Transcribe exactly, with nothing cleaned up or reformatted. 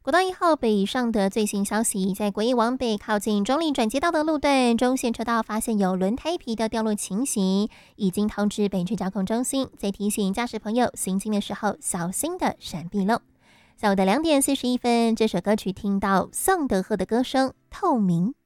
国道一号北上的最新消息，在国一往北靠近中立转接道的路段，中线车道发现有轮胎皮的掉落情形，已经通知北区交控中心，再提醒驾驶朋友行进的时候小心的闪避喽。下午的两点四十一分，这首歌曲听到宋德赫的歌声《透明》。